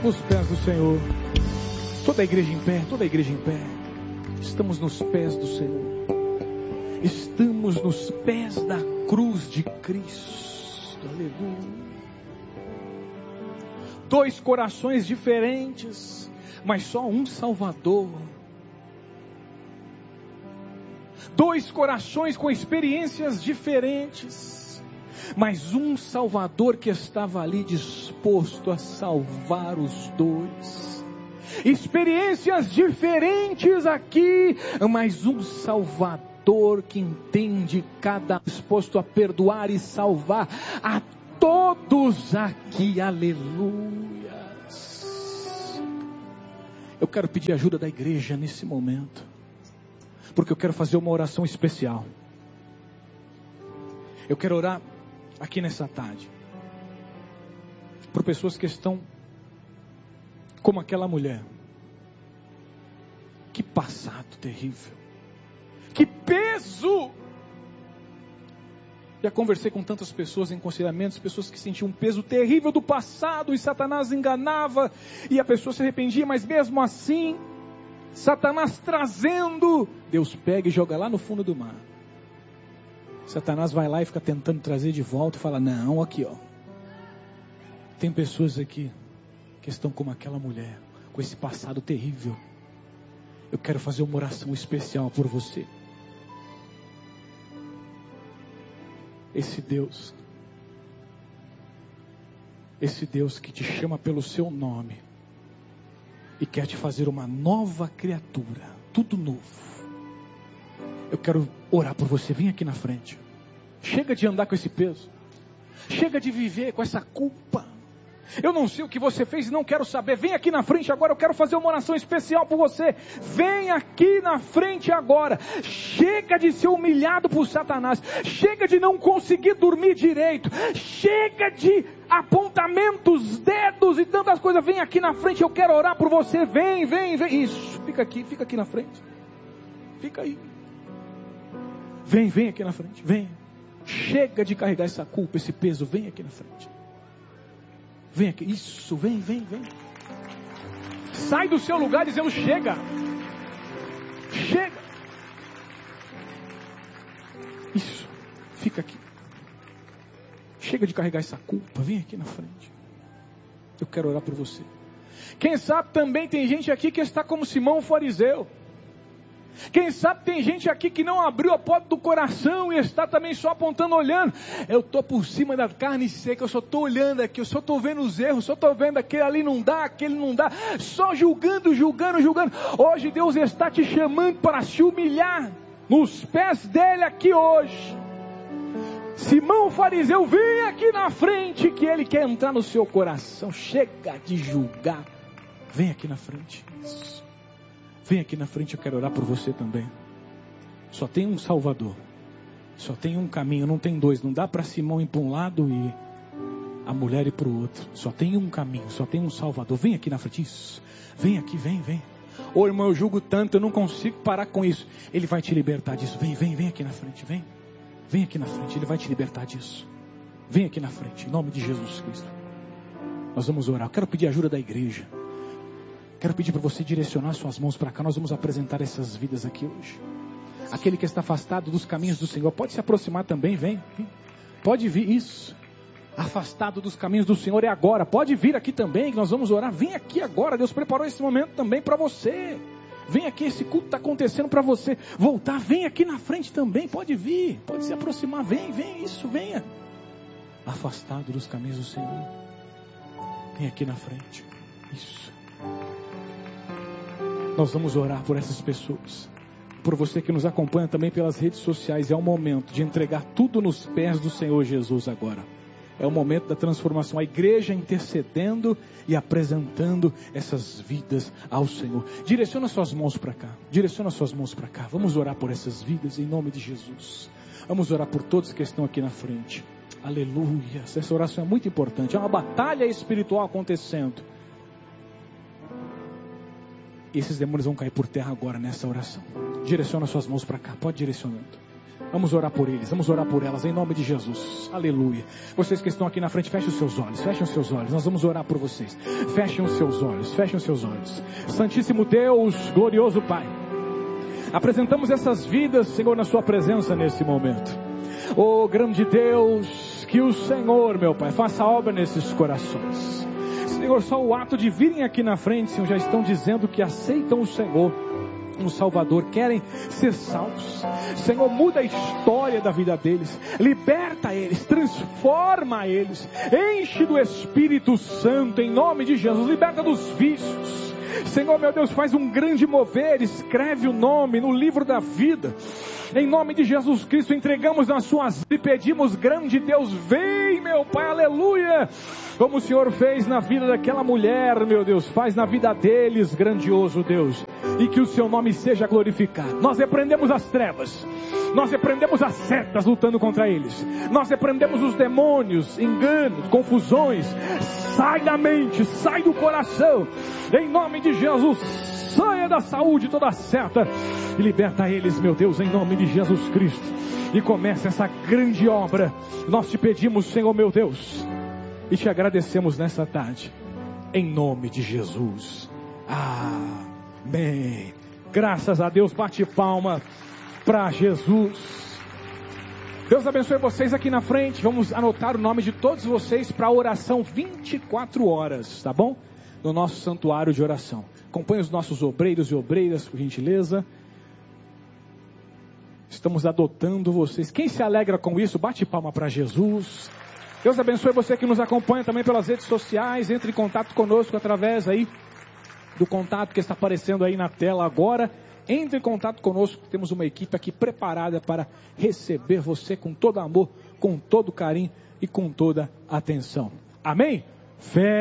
nos pés do Senhor. Toda a igreja em pé, toda a igreja em pé. Estamos nos pés do Senhor. Estamos nos pés da cruz de Cristo. Aleluia. Dois corações diferentes, mas só um Salvador. Dois corações com experiências diferentes, mas um Salvador que estava ali disposto a salvar os dois. Experiências diferentes aqui, mas um Salvador que entende disposto a perdoar e salvar a todos aqui. Aleluia. Eu quero pedir ajuda da igreja nesse momento, porque eu quero fazer uma oração especial. Eu quero orar aqui nessa tarde por pessoas que estão como aquela mulher. Que passado terrível, que peso. Já conversei com tantas pessoas em conselhamentos, pessoas que sentiam um peso terrível do passado, e Satanás enganava, e a pessoa se arrependia, mas mesmo assim, Satanás trazendo, Deus pega e joga lá no fundo do mar. Satanás vai lá e fica tentando trazer de volta e fala, não, aqui ó, tem pessoas aqui que estão como aquela mulher, com esse passado terrível. Eu quero fazer uma oração especial por você. Esse Deus que te chama pelo seu nome e quer te fazer uma nova criatura, tudo novo. Eu quero orar por você. Vem aqui na frente. Chega de andar com esse peso. Chega de viver com essa culpa. Eu não sei o que você fez e não quero saber. Vem aqui na frente agora. Eu quero fazer uma oração especial por você. Vem aqui na frente agora. Chega de ser humilhado por Satanás. Chega de não conseguir dormir direito. Chega de apontamentos, dedos e tantas coisas. Vem aqui na frente. Eu quero orar por você. Vem. Isso. Fica aqui na frente. Fica aí. Vem aqui na frente. Vem. Chega de carregar essa culpa, esse peso. Vem aqui na frente. Vem aqui, isso, vem. Sai do seu lugar dizendo chega. Isso, fica aqui. Chega de carregar essa culpa, vem aqui na frente. Eu quero orar por você. Quem sabe também tem gente aqui que está como Simão o fariseu. Quem sabe tem gente aqui que não abriu a porta do coração e está também só apontando, olhando. Eu estou por cima da carne seca, eu só estou olhando aqui, eu só estou vendo os erros, só estou vendo aquele ali não dá, aquele não dá, só julgando. Hoje Deus está te chamando para se humilhar nos pés dele aqui hoje. Simão o fariseu, vem aqui na frente que ele quer entrar no seu coração. Chega de julgar. Vem aqui na frente. Isso. Vem aqui na frente, eu quero orar por você também. Só tem um Salvador. Só tem um caminho, não tem dois. Não dá para Simão ir para um lado e a mulher ir para o outro. Só tem um caminho, só tem um Salvador. Vem aqui na frente. Isso. Vem aqui, vem. Ô irmão, eu julgo tanto, eu não consigo parar com isso. Ele vai te libertar disso. Vem aqui na frente, vem. Vem aqui na frente, ele vai te libertar disso. Vem aqui na frente, em nome de Jesus Cristo. Nós vamos orar. Eu quero pedir a ajuda da igreja. Quero pedir para você direcionar suas mãos para cá. Nós vamos apresentar essas vidas aqui hoje. Aquele que está afastado dos caminhos do Senhor, pode se aproximar também, vem. Pode vir, isso. Afastado dos caminhos do Senhor é agora. Pode vir aqui também, que nós vamos orar. Vem aqui agora, Deus preparou esse momento também para você. Vem aqui, esse culto está acontecendo para você voltar. Vem aqui na frente também, pode vir. Pode se aproximar, vem, isso, venha. Afastado dos caminhos do Senhor. Vem aqui na frente, isso. Nós vamos orar por essas pessoas, por você que nos acompanha também pelas redes sociais. É o momento de entregar tudo nos pés do Senhor Jesus agora. É o momento da transformação, a igreja intercedendo e apresentando essas vidas ao Senhor. Direciona suas mãos para cá, vamos orar por essas vidas em nome de Jesus. Vamos orar por todos que estão aqui na frente. Aleluia, essa oração é muito importante, é uma batalha espiritual acontecendo. Esses demônios vão cair por terra agora nessa oração. Direciona suas mãos para cá, pode direcionando. Vamos orar por eles, vamos orar por elas, em nome de Jesus. Aleluia. Vocês que estão aqui na frente, fechem os seus olhos, fechem os seus olhos. Nós vamos orar por vocês. Fechem os seus olhos, fechem os seus olhos. Santíssimo Deus, glorioso Pai, apresentamos essas vidas, Senhor, na sua presença nesse momento. Oh, grande Deus, que o Senhor, meu Pai, faça obra nesses corações. Senhor, só o ato de virem aqui na frente, Senhor, já estão dizendo que aceitam o Senhor, um Salvador, querem ser salvos. Senhor, muda a história da vida deles, liberta eles, transforma eles, enche do Espírito Santo, em nome de Jesus, liberta dos vícios. Senhor, meu Deus, faz um grande mover, escreve o nome no livro da vida. Em nome de Jesus Cristo, entregamos nas suas mãos e pedimos, grande Deus, vem, meu Pai, aleluia. Como o Senhor fez na vida daquela mulher, meu Deus, faz na vida deles, grandioso Deus. E que o seu nome seja glorificado. Nós repreendemos as trevas, nós repreendemos as setas lutando contra eles, nós repreendemos os demônios, enganos, confusões. Sai da mente, sai do coração, em nome de Jesus. Saia da saúde toda seta e liberta eles, meu Deus, em nome de Jesus Cristo. E começa essa grande obra. Nós te pedimos, Senhor, meu Deus, e te agradecemos nessa tarde, em nome de Jesus. Amém. Graças a Deus, bate palma para Jesus. Deus abençoe vocês aqui na frente. Vamos anotar o nome de todos vocês para a oração 24 horas, tá bom? No nosso santuário de oração. Acompanhe os nossos obreiros e obreiras, por gentileza. Estamos adotando vocês. Quem se alegra com isso, bate palma para Jesus. Deus abençoe você que nos acompanha também pelas redes sociais. Entre em contato conosco através aí do contato que está aparecendo aí na tela agora. Entre em contato conosco. Temos uma equipe aqui preparada para receber você com todo amor, com todo carinho e com toda atenção. Amém? Fé.